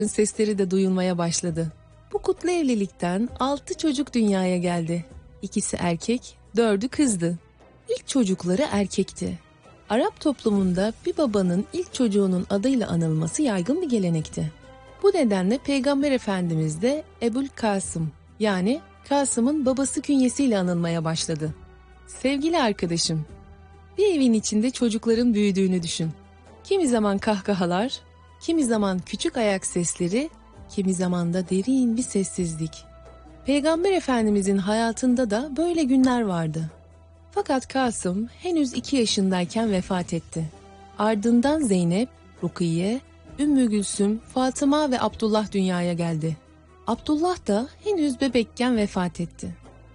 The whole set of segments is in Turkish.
sesleri de duyulmaya başladı. Bu kutlu evlilikten 6 çocuk dünyaya geldi. 2'si erkek, 4'ü kızdı. İlk çocukları erkekti. Arap toplumunda bir babanın ilk çocuğunun adıyla anılması yaygın bir gelenekti. Bu nedenle Peygamber Efendimiz de Ebul Kasım, yani Kasım'ın babası künyesiyle anılmaya başladı. Sevgili arkadaşım, bir evin içinde çocukların büyüdüğünü düşün. Kimi zaman kahkahalar, kimi zaman küçük ayak sesleri, kimi zaman da derin bir sessizlik. Peygamber Efendimizin hayatında da böyle günler vardı. Fakat Kasım henüz 2 yaşındayken vefat etti. Ardından Zeynep, Rukiye, Ümmü Gülsüm, Fatıma ve Abdullah dünyaya geldi. Abdullah da henüz bebekken vefat etti.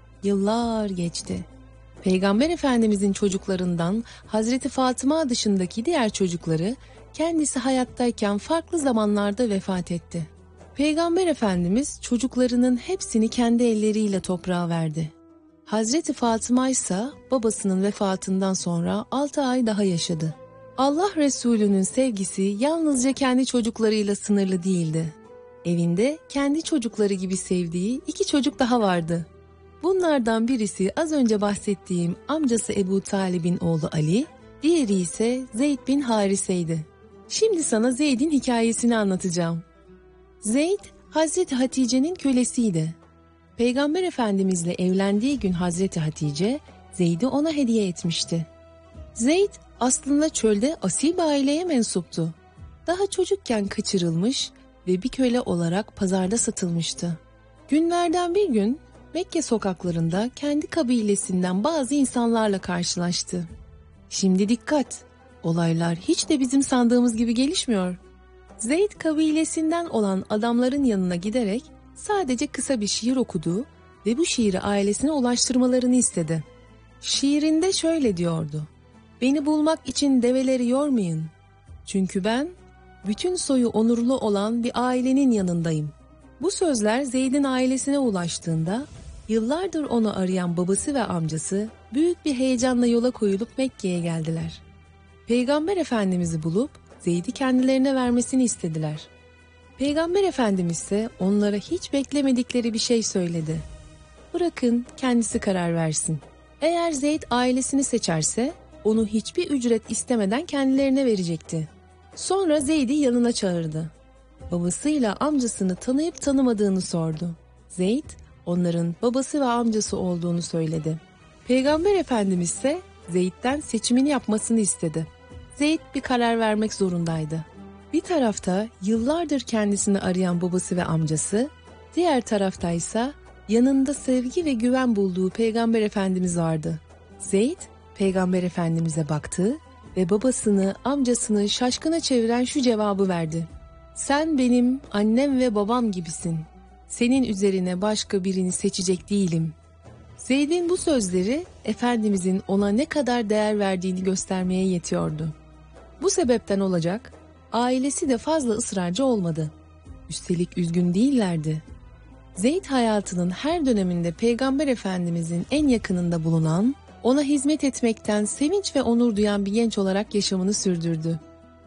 Yıllar geçti. Peygamber Efendimizin çocuklarından Hazreti Fatıma dışındaki diğer çocukları kendisi hayattayken farklı zamanlarda vefat etti. Peygamber Efendimiz çocuklarının hepsini kendi elleriyle toprağa verdi. Hazreti Fatıma ise babasının vefatından sonra 6 ay daha yaşadı. Allah Resulü'nün sevgisi yalnızca kendi çocuklarıyla sınırlı değildi. Evinde kendi çocukları gibi sevdiği 2 çocuk daha vardı. Bunlardan birisi az önce bahsettiğim amcası Ebu Talib'in oğlu Ali, diğeri ise Zeyd bin Harise'ydi. Şimdi sana Zeyd'in hikayesini anlatacağım. Zeyd, Hazreti Hatice'nin kölesiydi. Peygamber Efendimizle evlendiği gün Hazreti Hatice, Zeyd'i ona hediye etmişti. Zeyd aslında çölde asil bir aileye mensuptu. Daha çocukken kaçırılmış ve bir köle olarak pazarda satılmıştı. Günlerden bir gün Mekke sokaklarında kendi kabilesinden bazı insanlarla karşılaştı. Şimdi dikkat, olaylar hiç de bizim sandığımız gibi gelişmiyor. Zeyd kabilesinden olan adamların yanına giderek sadece kısa bir şiir okudu ve bu şiiri ailesine ulaştırmalarını istedi. Şiirinde şöyle diyordu: "Beni bulmak için develeri yormayın. Çünkü ben bütün soyu onurlu olan bir ailenin yanındayım." Bu sözler Zeyd'in ailesine ulaştığında yıllardır onu arayan babası ve amcası büyük bir heyecanla yola koyulup Mekke'ye geldiler. Peygamber Efendimiz'i bulup Zeyd'i kendilerine vermesini istediler. Peygamber Efendimiz ise onlara hiç beklemedikleri bir şey söyledi. Bırakın kendisi karar versin. Eğer Zeyd ailesini seçerse onu hiçbir ücret istemeden kendilerine verecekti. Sonra Zeyd'i yanına çağırdı. Babasıyla amcasını tanıyıp tanımadığını sordu. Zeyd, onların babası ve amcası olduğunu söyledi. Peygamber Efendimiz ise Zeyd'den seçimini yapmasını istedi. Zeyd bir karar vermek zorundaydı. Bir tarafta yıllardır kendisini arayan babası ve amcası, diğer taraftaysa yanında sevgi ve güven bulduğu Peygamber Efendimiz vardı. Zeyd, Peygamber Efendimiz'e baktı ve babasını, amcasını şaşkına çeviren şu cevabı verdi: "Sen benim annem ve babam gibisin. Senin üzerine başka birini seçecek değilim." Zeyd'in bu sözleri Efendimizin ona ne kadar değer verdiğini göstermeye yetiyordu. Bu sebepten olacak, ailesi de fazla ısrarcı olmadı. Üstelik üzgün değillerdi. Zeyd hayatının her döneminde Peygamber Efendimizin en yakınında bulunan, ona hizmet etmekten sevinç ve onur duyan bir genç olarak yaşamını sürdürdü.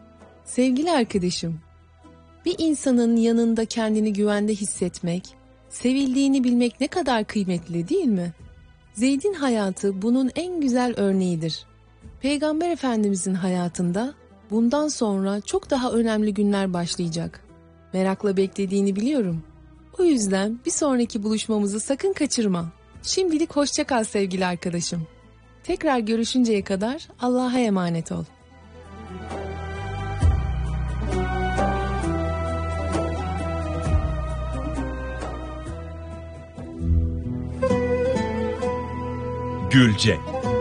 Sevgili arkadaşım, bir insanın yanında kendini güvende hissetmek, sevildiğini bilmek ne kadar kıymetli değil mi? Zeyd'in hayatı bunun en güzel örneğidir. Peygamber Efendimizin hayatında bundan sonra çok daha önemli günler başlayacak. Merakla beklediğini biliyorum. O yüzden bir sonraki buluşmamızı sakın kaçırma. Şimdilik hoşça kal sevgili arkadaşım. Tekrar görüşünceye kadar Allah'a emanet ol. Gülce.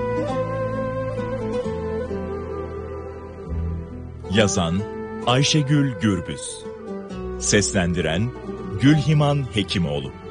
Yazan Ayşegül Gürbüz. Seslendiren Gülhiman Hekimoğlu.